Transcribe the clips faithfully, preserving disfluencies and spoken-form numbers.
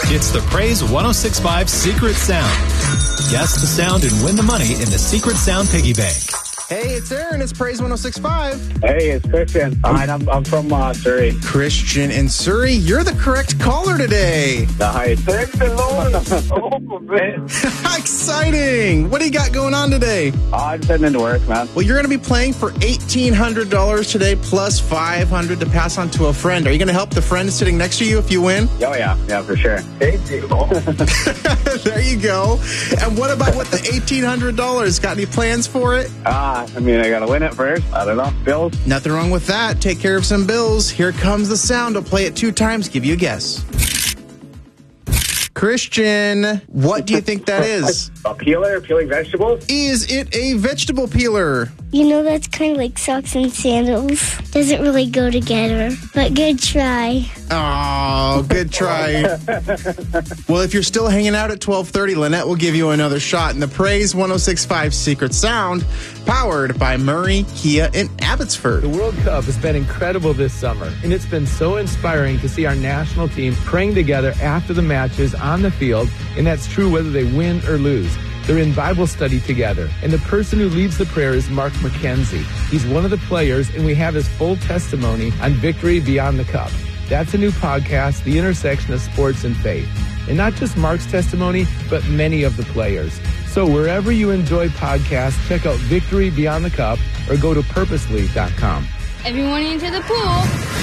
It's the Praise one oh six point five Secret Sound. Guess the sound and win the money in the Secret Sound Piggy Bank. Hey, it's Aaron. It's Praise one oh six point five. Hey, it's Christian. Hi, I'm, I'm from uh, Surrey. Christian in Surrey. You're the correct caller today. Hi. Thank the Lord. Oh, man. Exciting. What do you got going on today? Oh, I'm just heading into work, man. Well, you're going to be playing for eighteen hundred dollars today, plus five hundred dollars to pass on to a friend. Are you going to help the friend sitting next to you if you win? Oh, yeah. Yeah, for sure. Thank you. There you go. And what about with the eighteen hundred dollars? Got any plans for it? Ah, uh, I mean, I got to win it first. I don't know. Bills? Nothing wrong with that. Take care of some bills. Here comes the sound. I'll play it two times. Give you a guess. Christian, what do you think that is? A peeler? Peeling vegetables? Is it a vegetable peeler? You know, that's kind of like socks and sandals. Doesn't really go together, but good try. Oh, good try. Well, if you're still hanging out at twelve thirty, Lynette will give you another shot in the Praise one oh six point five Secret Sound, powered by Murray, Kia, and Abbotsford. The World Cup has been incredible this summer, and it's been so inspiring to see our national team praying together after the matches on the field, and that's true whether they win or lose. They're in Bible study together, and the person who leads the prayer is Mark McKenzie. He's one of the players, and we have his full testimony on Victory Beyond the Cup. That's a new podcast, The Intersection of Sports and Faith. And not just Mark's testimony, but many of the players. So wherever you enjoy podcasts, check out Victory Beyond the Cup or go to purposely dot com. Everyone into the pool.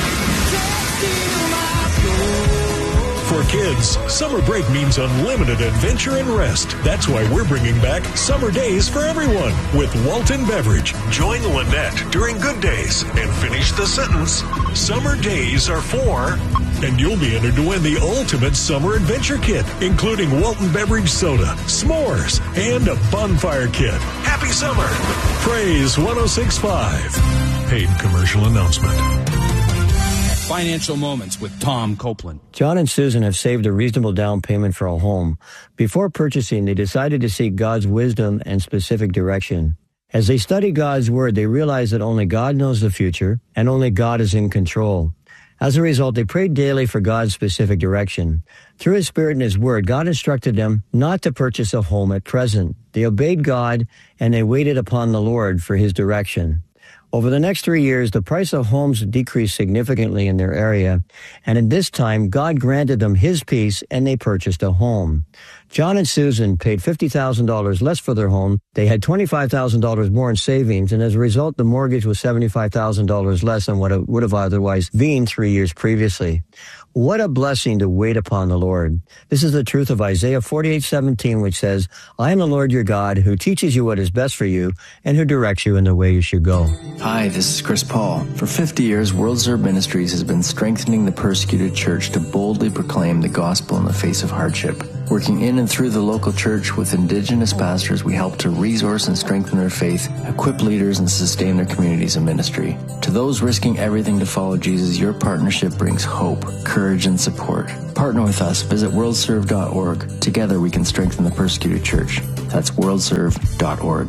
For kids, summer break means unlimited adventure and rest. That's why we're bringing back Summer Days for everyone with Walton Beverage. Join Lynette during Good Days and finish the sentence. Summer Days are for... And you'll be entered to win the ultimate summer adventure kit, including Walton Beverage soda, s'mores, and a bonfire kit. Happy summer. Praise one oh six point five. Paid commercial announcement. Financial Moments with Tom Copeland. John and Susan have saved a reasonable down payment for a home. Before purchasing, they decided to seek God's wisdom and specific direction. As they study God's Word, they realize that only God knows the future and only God is in control. As a result, they prayed daily for God's specific direction. Through His Spirit and His Word, God instructed them not to purchase a home at present. They obeyed God, and they waited upon the Lord for His direction. Over the next three years, the price of homes decreased significantly in their area, and in this time, God granted them His peace, and they purchased a home. John and Susan paid fifty thousand dollars less for their home. They had twenty-five thousand dollars more in savings, and as a result, the mortgage was seventy-five thousand dollars less than what it would have otherwise been three years previously. What a blessing to wait upon the Lord. This is the truth of Isaiah forty-eight seventeen, which says, I am the Lord your God, who teaches you what is best for you and who directs you in the way you should go. Hi, this is Chris Paul. For fifty years, World Serve Ministries has been strengthening the persecuted church to boldly proclaim the gospel in the face of hardship. Working in and through the local church with Indigenous pastors, we help to resource and strengthen their faith, equip leaders, and sustain their communities and ministry. To those risking everything to follow Jesus, your partnership brings hope, courage, and support. Partner with us. Visit world serve dot org. Together we can strengthen the persecuted church. That's world serve dot org.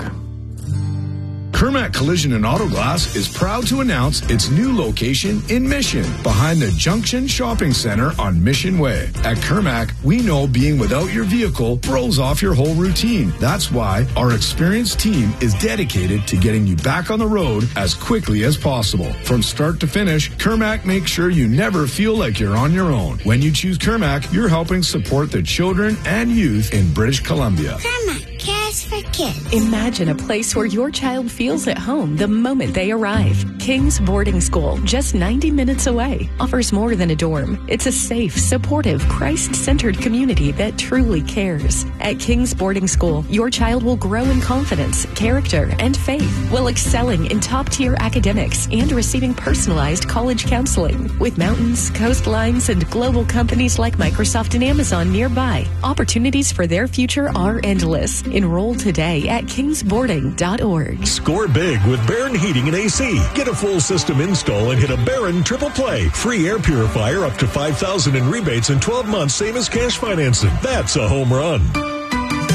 Kermac Collision and Auto Glass is proud to announce its new location in Mission, behind the Junction Shopping Center on Mission Way. At Kermac, we know being without your vehicle throws off your whole routine. That's why our experienced team is dedicated to getting you back on the road as quickly as possible. From start to finish, Kermac makes sure you never feel like you're on your own. When you choose Kermac, you're helping support the children and youth in British Columbia. Kermac cares for kids. Imagine a place where your child feels at home the moment they arrive. King's Boarding School, just ninety minutes away, offers more than a dorm. It's a safe, supportive, Christ-centered community that truly cares. At King's Boarding School, your child will grow in confidence, character, and faith, while excelling in top-tier academics and receiving personalized college counseling. With mountains, coastlines, and global companies like Microsoft and Amazon nearby, opportunities for their future are endless. Enroll today at kings boarding dot org. Score big with Barron Heating and A C. Get a full system install and hit a Barron triple play. Free air purifier up to five thousand dollars in rebates in twelve months, same as cash financing. That's a home run.